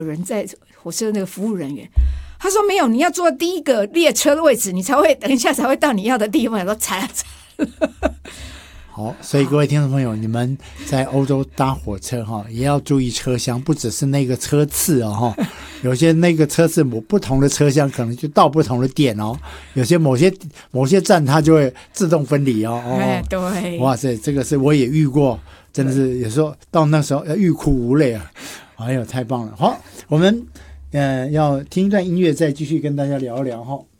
有人在火车那个服务人员，他说没有，你要坐第一个列车的位置，你才会等一下才会到你要的地方。我说惨了。 好，所以各位听众朋友，你们在欧洲搭火车也要注意车厢，不只是那个车次有些那个车次不同的车厢可能就到不同的点有些某些站它就会自动分离对， 哇塞，这个是我也遇过，真的是有时候到那时候要欲哭无泪啊！哎呦，太棒了！好，我们要听一段音乐，再继续跟大家聊一聊